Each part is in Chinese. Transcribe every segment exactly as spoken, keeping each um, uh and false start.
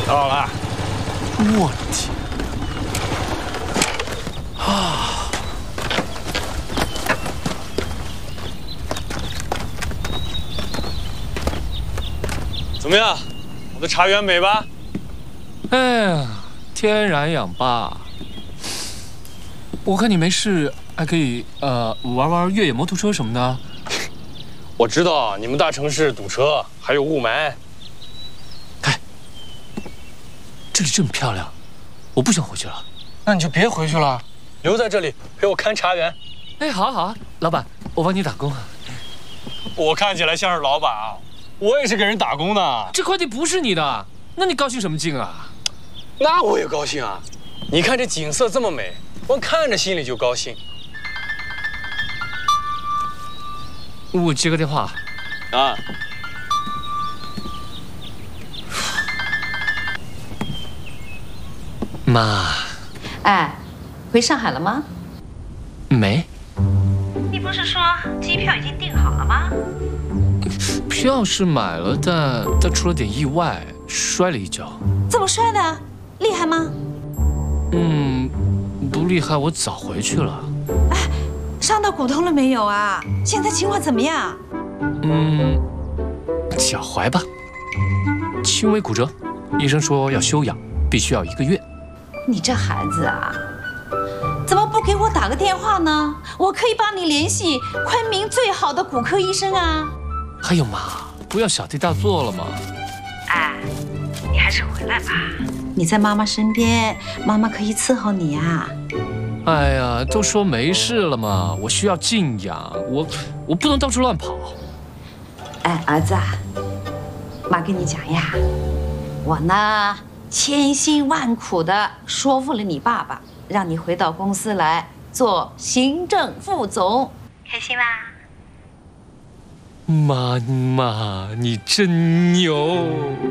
到了。 我天！啊！ 怎么样？我的茶园美吧？ 哎呀，天然氧吧。我看你没事，还可以呃玩玩越野摩托车什么的。 我知道你们大城市堵车，还有雾霾。 哎，这里这么漂亮，我不想回去了。 那你就别回去了，留在这里陪我看茶园。 哎，好啊好啊，老板，我帮你打工。 我看起来像是老板啊，我也是给人打工的。 这快递不是你的，那你高兴什么劲啊？ 那我也高兴啊！你看这景色这么美，光看着心里就高兴。 我接个电话。 啊。 妈。 哎，回上海了吗？ 没。 你不是说机票已经订好了吗？ 票是买了，但但出了点意外，摔了一跤。 怎么摔的？厉害吗？ 嗯，不厉害，我早回去了。 哎，伤到骨头了没有啊？现在情况怎么样？ 嗯，脚踝吧，轻微骨折，医生说要休养，必须要一个月。 你这孩子啊，怎么不给我打个电话呢？我可以帮你联系昆明最好的骨科医生啊。 哎呦妈，不要小题大做了嘛。 哎，你还是回来吧。你在妈妈身边，妈妈可以伺候你啊。 哎呀，都说没事了嘛，我需要静养，我我不能到处乱跑。 哎，儿子啊，妈跟你讲呀，我呢千辛万苦的说服了你爸爸，让你回到公司来做行政副总，开心啦？ 妈妈，你真牛！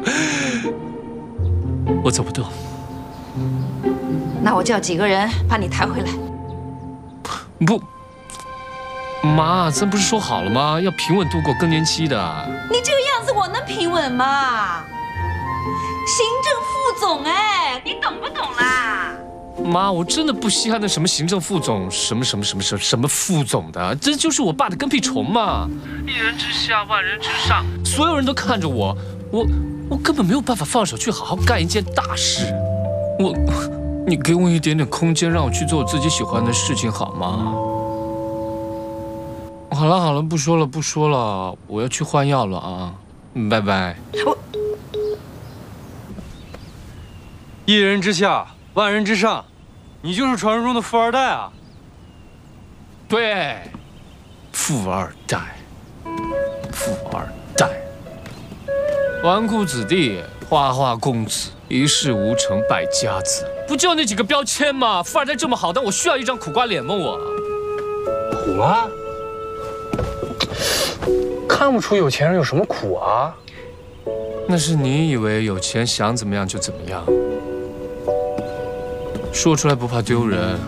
我走不动。 那我叫几个人把你抬回来。 不，妈，咱不是说好了吗？要平稳度过更年期的。 你这个样子，我能平稳吗？行政副总，哎，你懂不懂啦？ 妈，我真的不稀罕那什么行政副总，什么什么什么什么什么副总的，这就是我爸的跟屁虫嘛！一人之下，万人之上，所有人都看着我，我我根本没有办法放手去好好干一件大事。我，你给我一点点空间，让我去做我自己喜欢的事情好吗？好了好了，不说了不说了，我要去换药了啊！拜拜。我一人之下，万人之上，你就是传说中的富二代啊！ 对，富二代，富二代，纨绔子弟，花花公子，一事无成败家子，不就那几个标签吗？富二代这么好，但我需要一张苦瓜脸吗？我苦吗？看不出有钱人有什么苦啊？ 那是你以为有钱想怎么样就怎么样，说出来不怕丢人。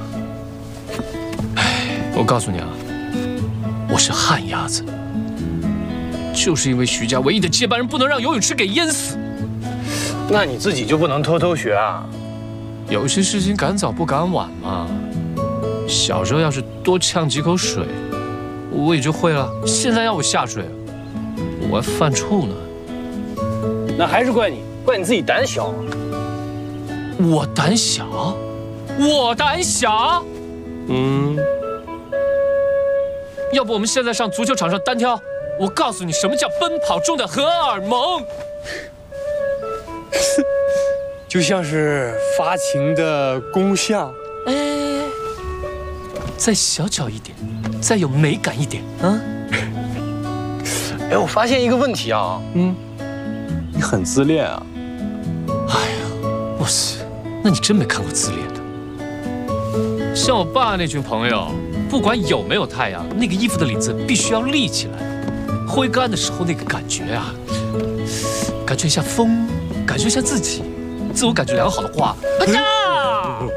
哎，我告诉你啊，我是旱鸭子，就是因为徐家唯一的接班人不能让游泳池给淹死。 那你自己就不能偷偷学啊？ 有些事情赶早不赶晚嘛。小时候要是多呛几口水，我也就会了。现在要我下水，我还犯怵呢。 那还是怪你，怪你自己胆小。 我胆小？我胆小？ 嗯。 要不我们现在上足球场上单挑，我告诉你什么叫奔跑中的荷尔蒙。 就像是发情的公象。 哎，再小巧一点，再有美感一点啊！ 哎，我发现一个问题啊，嗯，你很自恋啊。 哎呀，哇塞，那你真没看过自恋的。像我爸那群朋友，不管有没有太阳，那个衣服的领子必须要立起来，挥杆的时候那个感觉啊，感觉像风，感觉像自己。自我感觉良好的话，啊呀！